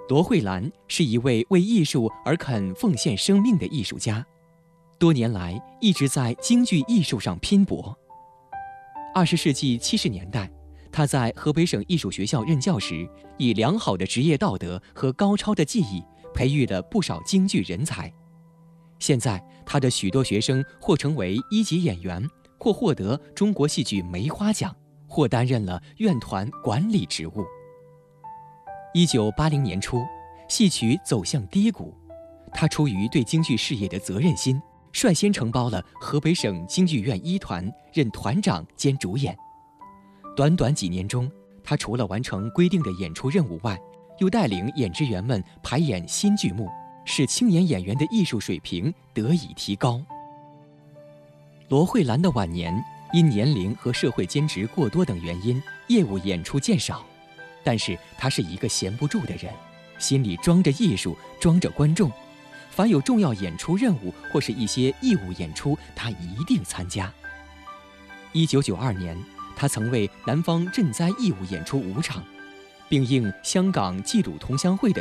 罗慧兰是一位为艺术而肯奉献生命的艺术家，多年来一直在京剧艺术上拼搏。20世纪70年代，他在河北省艺术学校任教时，以良好的职业道德和高超的技艺，培育了不少京剧人才。现在，他的许多学生或成为一级演员，或获得中国戏剧梅花奖，或担任了院团管理职务。1980年初，戏曲走向低谷，他出于对京剧事业的责任心，率先承包了河北省京剧院一团，任团长兼主演。短短几年中，他除了完成规定的演出任务外，又带领演职员们排演新剧目，使青年演员的艺术水平得以提高。罗慧兰的晚年因年龄和社会兼职过多等原因，业务演出渐少。但是他是一个闲不住的人，心里装着艺术，装着观众。凡有重要演出任务或是一些义务演出，他一定参加。1992年，他曾为南方赈灾义务演出5场，并应香港济鲁同乡会的